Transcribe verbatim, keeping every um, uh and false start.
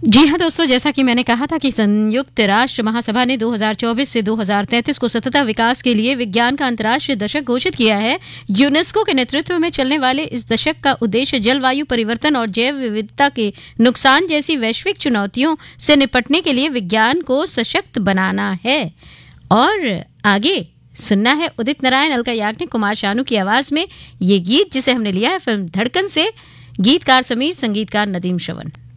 जी हाँ दोस्तों, जैसा कि मैंने कहा था कि संयुक्त राष्ट्र महासभा ने दो हज़ार चौबीस से दो हज़ार तैंतीस को सतत विकास के लिए विज्ञान का अंतर्राष्ट्रीय दशक घोषित किया है। यूनेस्को के नेतृत्व में चलने वाले इस दशक का उद्देश्य जलवायु परिवर्तन और जैव विविधता के नुकसान जैसी वैश्विक चुनौतियों से निपटने के लिए विज्ञान को सशक्त बनाना है। और आगे सुनना है उदित नारायण, अलका याग्निक, कुमार शानू की आवाज में ये गीत, जिसे हमने लिया है फिल्म धड़कन से। गीतकार समीर, संगीतकार नदीम श्रवण।